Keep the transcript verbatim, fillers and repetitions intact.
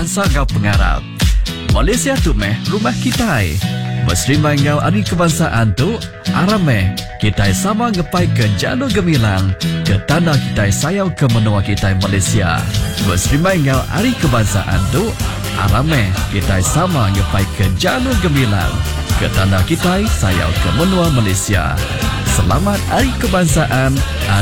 bangsa ngau pengarap. Malaysia tu meh rumah kita. Berserimai ngau hari kebangsaan tu arame kita sama ngepai ke Jano Gemilang ke tanah kita sayau ke menua kita Malaysia. Berserimai ngau hari kebangsaan tu arame kita sama ngepai ke Jano Gemilang ke tanah kita sayau ke menua Malaysia. Selamat Hari Kebangsaan, Hari